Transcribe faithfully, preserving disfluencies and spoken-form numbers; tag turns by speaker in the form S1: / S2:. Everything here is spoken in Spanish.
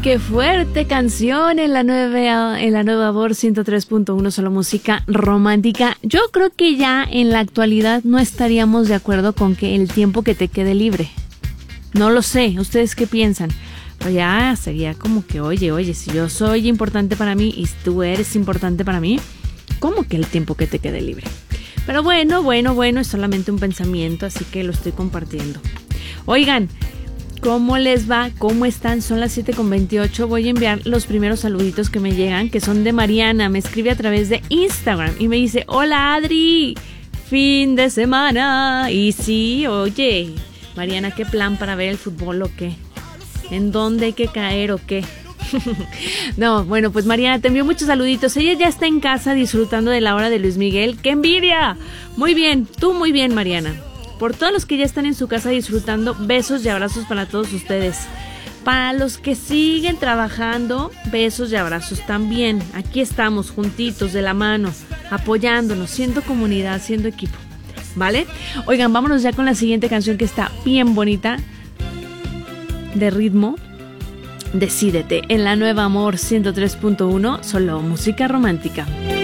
S1: Qué fuerte canción en la nueva, en la nueva Amor ciento tres punto uno, solo música romántica. Yo creo que ya en la actualidad no estaríamos de acuerdo con que el tiempo que te quede libre. No lo sé, ¿ustedes qué piensan? Pues ya sería como que, oye, oye, si yo soy importante para mí y tú eres importante para mí, ¿cómo que el tiempo que te quede libre? Pero bueno, bueno, bueno, es solamente un pensamiento, así que lo estoy compartiendo. Oigan, ¿cómo les va? ¿Cómo están? Son las siete con veintiocho. Voy a enviar los primeros saluditos que me llegan, que son de Mariana. Me escribe a través de Instagram y me dice: hola Adri, fin de semana. Y sí, oye, Mariana, ¿qué plan para ver el fútbol o qué? ¿En dónde hay que caer o qué? No, bueno, pues Mariana, te envío muchos saluditos. Ella ya está en casa disfrutando de la hora de Luis Miguel. ¡Qué envidia! Muy bien, tú muy bien, Mariana. Por todos los que ya están en su casa disfrutando, besos y abrazos para todos ustedes. Para los que siguen trabajando, besos y abrazos también. Aquí estamos juntitos, de la mano, apoyándonos, siendo comunidad, siendo equipo. ¿Vale? Oigan, vámonos ya con la siguiente canción que está bien bonita, de ritmo. Decídete, en la nueva Amor ciento tres punto uno, solo música romántica.